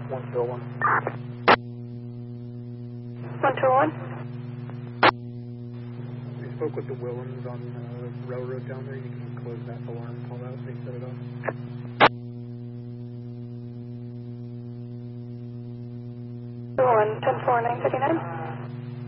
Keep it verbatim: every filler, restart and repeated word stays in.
one two one. one two one. We spoke with the Willems on the railroad down there. You can close that alarm call out. They set it off. one ten four nine fifty nine.